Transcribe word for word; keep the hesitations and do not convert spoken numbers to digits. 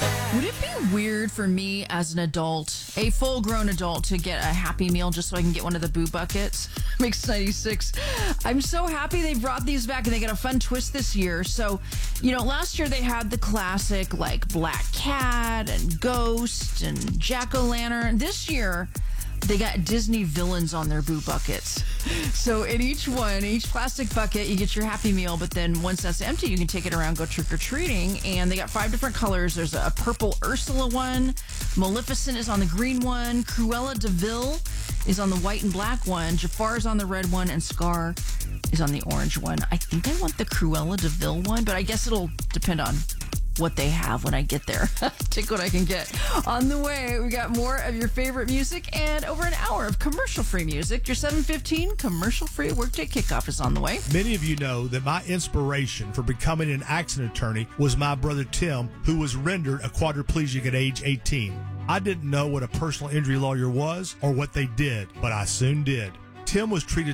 Would it be weird for me as an adult, a full-grown adult, to get a Happy Meal just so I can get one of the Boo Buckets? Mix ninety-six. I'm so happy they brought these back, and they got a fun twist this year. So, you know, last year they had the classic, like, Black Cat and Ghost and Jack-O-Lantern. This year, they got Disney villains on their Boo Buckets. So in each one, each plastic bucket, you get your Happy Meal, but then once that's empty, you can take it around, go trick-or-treating, and they got five different colors. There's a purple Ursula one, Maleficent is on the green one, Cruella de Vil is on the white and black one, Jafar is on the red one, and Scar is on the orange one. I think I want the Cruella de Vil one, but I guess it'll depend on what they have when I get there. Take what I can get. On the way, we got more of your favorite music and over an hour of commercial-free music. Your seven fifteen commercial-free Workday Kickoff is on the way. Many of you know that my inspiration for becoming an accident attorney was my brother Tim, who was rendered a quadriplegic at age eighteen. I didn't know what a personal injury lawyer was or what they did, but I soon did. Tim was treated